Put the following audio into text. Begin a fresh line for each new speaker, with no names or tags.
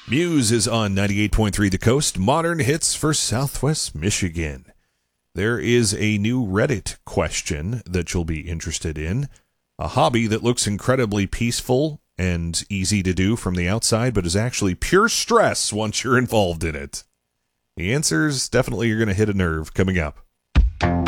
Muse is on 98.3 The Coast, modern hits for Southwest Michigan. There is a new Reddit question that you'll be interested in. A hobby that looks incredibly peaceful and easy to do from the outside, but is actually pure stress once you're involved in it. The answers definitely are going to hit a nerve coming up.